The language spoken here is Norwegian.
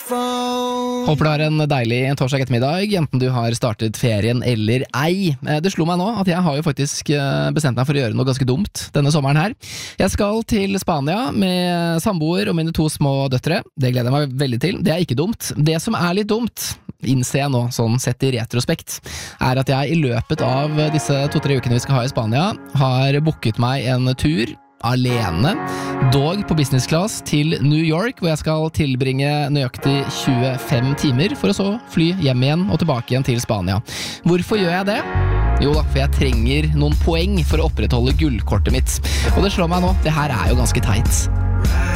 Håper du har en deilig torsdag ettermiddag, enten du har startet ferien eller ei. Det slo meg nå at jeg har jo faktisk bestemt meg for å gjøre noe ganske dumt denne sommeren her. Jeg skal til Spania med samboer og mine 2 små døtre. Det gleder jeg meg veldig til. Det er ikke dumt. Det som er litt dumt, innser jeg nå, sånn sett i retrospekt, er at jeg i løpet av disse 2-3 ukene vi skal ha i Spania, har booket meg en tur alene, dog på business class til New York, hvor jeg skal tilbringe nøyaktig 25 timer for å så fly hjem igjen og tilbake igjen til Spania. Hvorfor gjør jeg det? Jo da, for jeg trenger noen poeng for å opprettholde gullkortet mitt. Og det slår meg nå, det her er jo ganske teit.